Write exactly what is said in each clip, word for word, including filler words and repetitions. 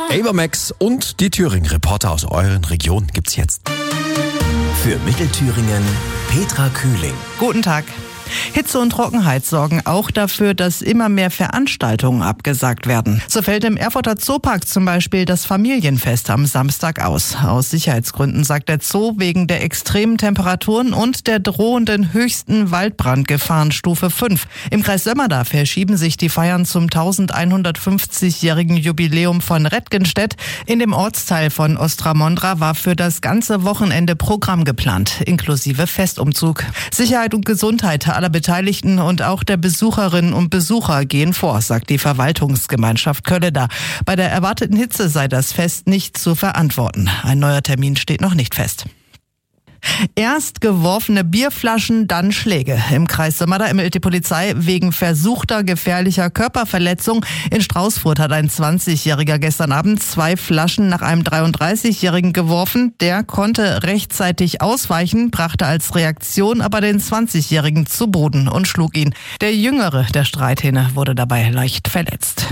Ava Max und die Thüringen-Reporter aus euren Regionen gibt's jetzt. Für Mittelthüringen Petra Kühling. Guten Tag. Hitze und Trockenheit sorgen auch dafür, dass immer mehr Veranstaltungen abgesagt werden. So fällt im Erfurter Zoopark zum Beispiel das Familienfest am Samstag aus. Aus Sicherheitsgründen, sagt der Zoo, wegen der extremen Temperaturen und der drohenden höchsten Waldbrandgefahrenstufe fünf. Im Kreis Sömmerda verschieben sich die Feiern zum elfhundertfünfzigjährigen Jubiläum von Rettgenstedt. In dem Ortsteil von Ostramondra war für das ganze Wochenende Programm geplant, inklusive Festumzug. Sicherheit und Gesundheit aller Beteiligten und auch der Besucherinnen und Besucher gehen vor, sagt die Verwaltungsgemeinschaft Kölleda. Bei der erwarteten Hitze sei das Fest nicht zu verantworten. Ein neuer Termin steht noch nicht fest. Erst geworfene Bierflaschen, dann Schläge. Im Kreis Sömmerda ermittelt die Polizei wegen versuchter gefährlicher Körperverletzung. In Straußfurt hat ein zwanzigjähriger gestern Abend zwei Flaschen nach einem dreiunddreißigjährigen geworfen. Der konnte rechtzeitig ausweichen, brachte als Reaktion aber den zwanzigjährigen zu Boden und schlug ihn. Der Jüngere der Streithähne wurde dabei leicht verletzt.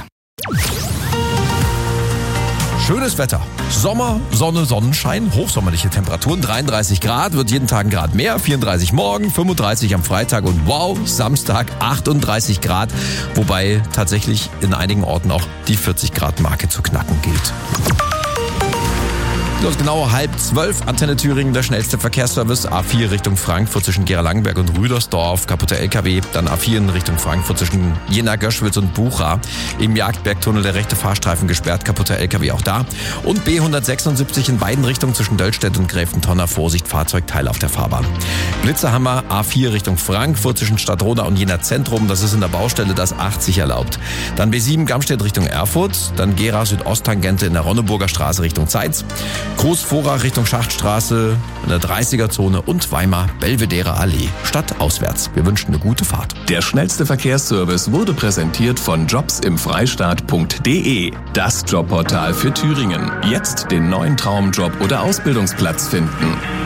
Schönes Wetter. Sommer, Sonne, Sonnenschein, hochsommerliche Temperaturen, dreiunddreißig Grad, wird jeden Tag ein Grad mehr, vierunddreißig morgen, fünfunddreißig am Freitag und wow, Samstag achtunddreißig Grad, wobei tatsächlich in einigen Orten auch die vierzig Grad Marke zu knacken gilt. Los, genau halb zwölf, Antenne Thüringen, der schnellste Verkehrsservice. A vier Richtung Frankfurt zwischen Gera-Langenberg und Rüdersdorf, kaputter L K W. Dann A vier in Richtung Frankfurt zwischen Jena, Göschwitz und Bucha. Im Jagdbergtunnel der rechte Fahrstreifen gesperrt, kaputter L K W auch da. Und B hundertsechsundsiebzig in beiden Richtungen zwischen Döllstedt und Gräfentonner. Vorsicht, Fahrzeugteile auf der Fahrbahn. Blitzerhammer, A vier Richtung Frankfurt zwischen Stadtroda und Jena Zentrum. Das ist in der Baustelle das achtzig erlaubt. Dann B sieben Gamstedt Richtung Erfurt. Dann Gera Südosttangente in der Ronneburger Straße Richtung Zeitz. Großvorach Richtung Schachtstraße in der dreißiger-Zone und Weimar Belvedere Allee, stadtauswärts. Wir wünschen eine gute Fahrt. Der schnellste Verkehrsservice wurde präsentiert von jobs im freistaat punkt de. Das Jobportal für Thüringen. Jetzt den neuen Traumjob oder Ausbildungsplatz finden.